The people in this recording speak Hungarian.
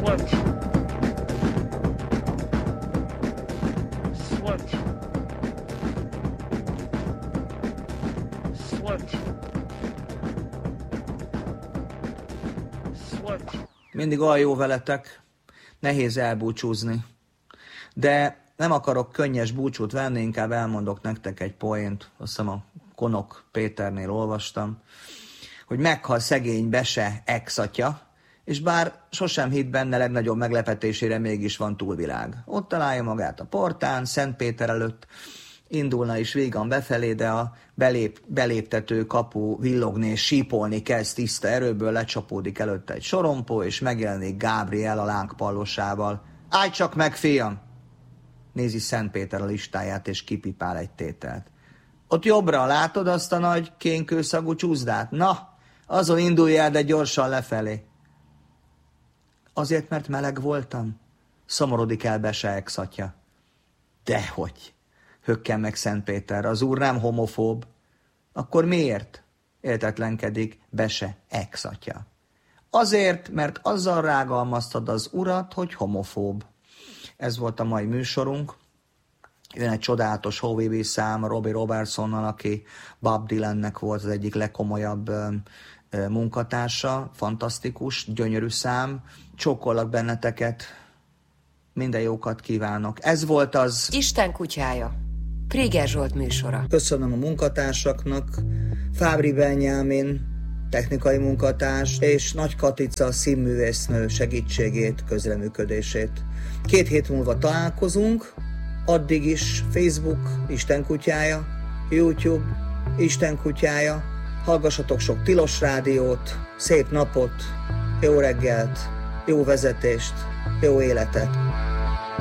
Sweat. Sweat. Sweat. Sweat. Mindig olyan jó veletek, nehéz elbúcsúzni. De nem akarok könnyes búcsút venni, inkább elmondok nektek egy poént, azt hiszem a Konok Péternél olvastam, hogy meghal szegény Bese ex-atya, és bár sosem hitt benne, legnagyobb meglepetésére mégis van túlvilág. Ott találja magát a portán, Szentpéter előtt, indulna is vígan befelé, de a beléptető kapu villogni és sípolni kezd tiszta erőből, lecsapódik előtte egy sorompó, és megjelenik Gábriel a lángpallosával. Állj csak meg, fiam! Nézi Szentpéter a listáját, és kipipál egy tételt. Ott jobbra látod azt a nagy kénkőszagú csúszdát? Na, azon indulj el, de gyorsan lefelé. Azért, mert meleg voltam? Szomorodik el Bese ex-atya. Dehogy, hökken meg Szentpéter, az úr nem homofób. Akkor miért? Értetlenkedik Bese ex-atya. Azért, mert azzal rágalmaztad az urat, hogy homofób. Ez volt a mai műsorunk. Jön egy csodálatos HVB szám Robbie Robertsonnal, aki Bob Dylannek volt az egyik legkomolyabb munkatársa. Fantasztikus, gyönyörű szám. Csókollak benneteket. Minden jókat kívánok. Ez volt az Isten kutyája. Préger Zsolt műsora. Köszönöm a munkatársaknak, Fábri Benyámin, technikai munkatárs, és Nagy Katica színművésznő segítségét, közreműködését. 2 hét múlva találkozunk, addig is Facebook, Isten kutyája, YouTube, Isten kutyája, hallgassatok sok Tilos rádiót, szép napot, jó reggelt, jó vezetést, jó életet!